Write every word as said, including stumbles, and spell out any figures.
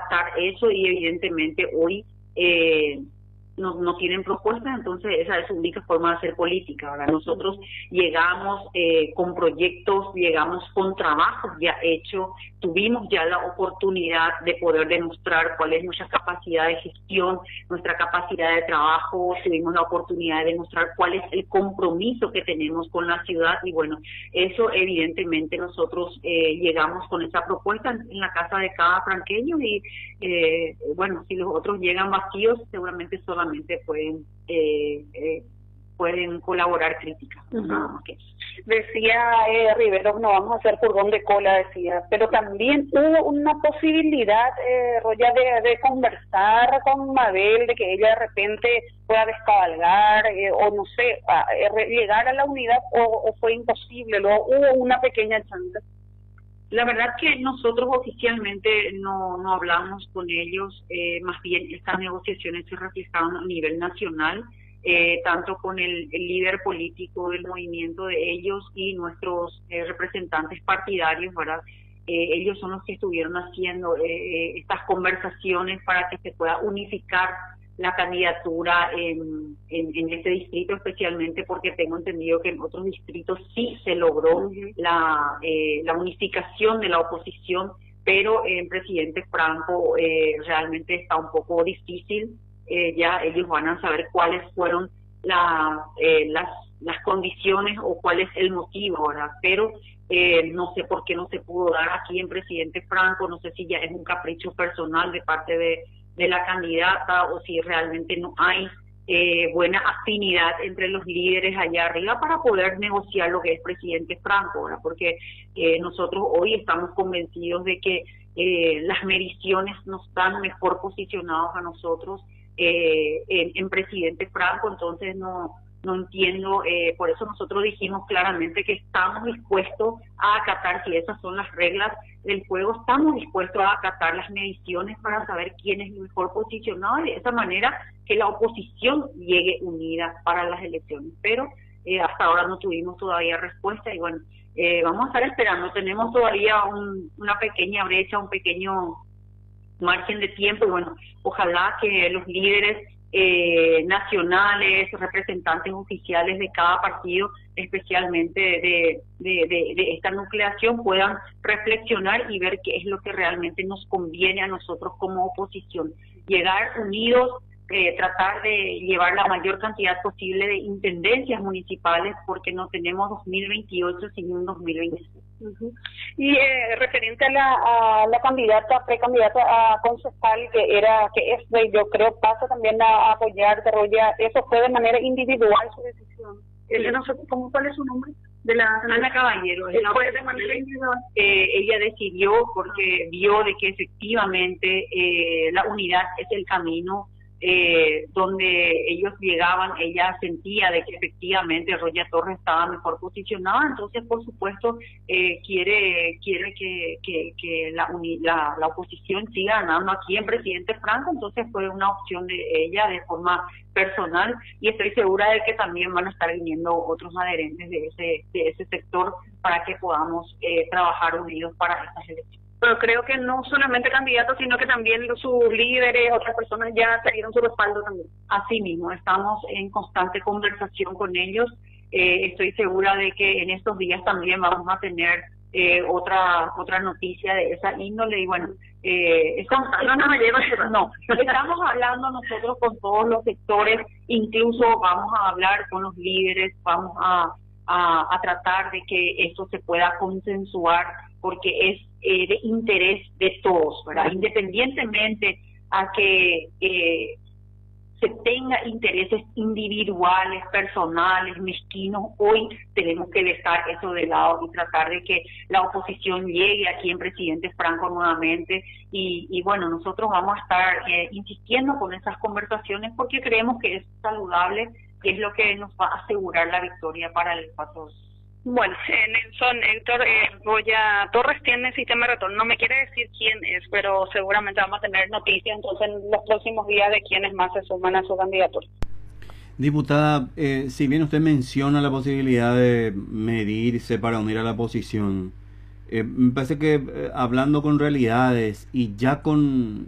tratar eso y evidentemente hoy eh, no, no tienen propuestas, entonces esa es su única forma de hacer política. Ahora nosotros llegamos eh, con proyectos, llegamos con trabajos ya hechos, tuvimos ya la oportunidad de poder demostrar cuál es nuestra capacidad de gestión, nuestra capacidad de trabajo, tuvimos la oportunidad de demostrar cuál es el compromiso que tenemos con la ciudad y bueno, eso evidentemente nosotros eh, llegamos con esa propuesta en, en la casa de cada franqueño y eh, bueno, si los otros llegan vacíos seguramente solamente pueden eh, eh, pueden colaborar críticas. Uh-huh. Nada más que eso. Decía eh, Rivero, no vamos a hacer furgón de cola, decía, pero también hubo una posibilidad, eh, Roya, de, de conversar con Mabel, de que ella de repente pueda descabalgar, eh, o no sé, a, a, llegar a la unidad, o, o fue imposible, luego hubo una pequeña chance. La verdad que nosotros oficialmente no, no hablamos con ellos, eh, más bien estas negociaciones se reflejaron a nivel nacional, eh, tanto con el, el líder político del movimiento de ellos y nuestros eh, representantes partidarios, ¿verdad? Eh, ellos son los que estuvieron haciendo eh, estas conversaciones para que se pueda unificar la candidatura en, en, en este distrito, especialmente porque tengo entendido que en otros distritos sí se logró uh-huh. la, eh, la unificación de la oposición, pero en eh, presidente Franco eh, realmente está un poco difícil, eh, ya ellos van a saber cuáles fueron la, eh, las, las condiciones o cuál es el motivo, ¿verdad? Pero eh, no sé por qué no se pudo dar aquí en presidente Franco, no sé si ya es un capricho personal de parte de de la candidata o si realmente no hay eh, buena afinidad entre los líderes allá arriba para poder negociar lo que es presidente Franco, ¿verdad? Porque eh, nosotros hoy estamos convencidos de que eh, las mediciones nos están mejor posicionados a nosotros eh, en, en presidente Franco, entonces no no entiendo, eh, por eso nosotros dijimos claramente que estamos dispuestos a acatar, si esas son las reglas del juego, estamos dispuestos a acatar las mediciones para saber quién es el mejor posicionado y de esa manera que la oposición llegue unida para las elecciones. Pero eh, hasta ahora no tuvimos todavía respuesta y bueno, eh, vamos a estar esperando. Tenemos todavía un, una pequeña brecha, un pequeño margen de tiempo y bueno, ojalá que los líderes Eh, nacionales, representantes oficiales de cada partido, especialmente de, de, de, de esta nucleación, puedan reflexionar y ver qué es lo que realmente nos conviene a nosotros como oposición. Llegar unidos, eh, tratar de llevar la mayor cantidad posible de intendencias municipales, porque no tenemos dos mil veintiocho sin un dos mil veintiséis. Uh-huh. Y eh, referente a la, a la candidata, precandidata a concejal que era, que es de, yo creo, pasa también a apoyar, Roya, eso fue de manera individual su decisión. Sí. No sé, ¿cómo, ¿cuál es su nombre? De la Ana Caballero. Fue de manera individual. Eh, ella decidió porque vio de que efectivamente eh, la unidad es el camino. Eh, donde ellos llegaban, ella sentía de que efectivamente Roya Torres estaba mejor posicionada, entonces por supuesto eh, quiere quiere que, que, que la, uni, la, la oposición siga ganando aquí en presidente Franco, entonces fue una opción de ella de forma personal y estoy segura de que también van a estar viniendo otros adherentes de ese, de ese sector para que podamos eh, trabajar unidos para estas elecciones. Pero creo que no solamente candidatos, sino que también sus líderes, otras personas ya te dieron su respaldo también. Así mismo, estamos en constante conversación con ellos. Eh, estoy segura de que en estos días también vamos a tener eh, otra otra noticia de esa índole. Y bueno, eh, estamos, no, no, me lleva, no, estamos hablando nosotros con todos los sectores, incluso vamos a hablar con los líderes, vamos a, a, a tratar de que esto se pueda consensuar, porque es eh, de interés de todos, ¿verdad? Independientemente a que eh, se tenga intereses individuales, personales, mezquinos, hoy tenemos que dejar eso de lado y tratar de que la oposición llegue aquí en presidente Franco nuevamente y, y bueno, nosotros vamos a estar eh, insistiendo con esas conversaciones porque creemos que es saludable y es lo que nos va a asegurar la victoria para el cuatro. Bueno, eh, Nelson, Héctor, eh, Roya Torres tiene sistema de retorno, no me quiere decir quién es, pero seguramente vamos a tener noticias entonces en los próximos días de quiénes más se suman a su candidatura. Diputada, eh, si bien usted menciona la posibilidad de medirse para unir a la oposición, eh, me parece que eh, hablando con realidades y ya con